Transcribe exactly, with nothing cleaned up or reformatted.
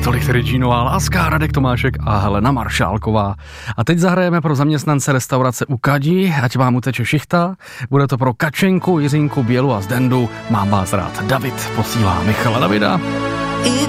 Tolik Regínová láska, Radek Tomášek a Helena Maršálková. A teď zahrajeme pro zaměstnance restaurace U Kadi, ať vám uteče šichta. Bude to pro Kačenku, Jiřinku, Bělu a Zdendu. Mám vás rád. David posílá Michala Davida.